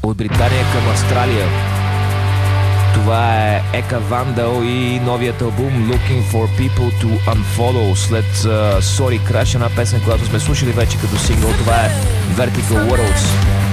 От Британия към Австралия. Това е Ека Вандал и новият албум Looking for People to Unfollow след Sorry Crash, една песен, която сме слушали вече като сингъл. Това е Vertical Worlds.